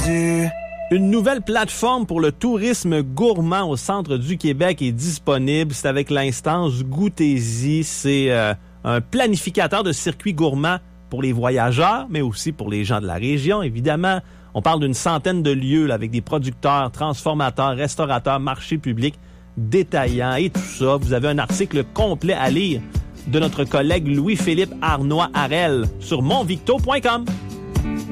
dessus. Une nouvelle plateforme pour le tourisme gourmand au centre du Québec est disponible. C'est avec l'instance Goûtez-y. C'est un planificateur de circuits gourmands pour les voyageurs, mais aussi pour les gens de la région, évidemment. On parle d'une centaine de lieux là, avec des producteurs, transformateurs, restaurateurs, marchés publics, détaillants et tout ça. Vous avez un article complet à lire de notre collègue Louis-Philippe Arnois-Harel sur monvicto.com.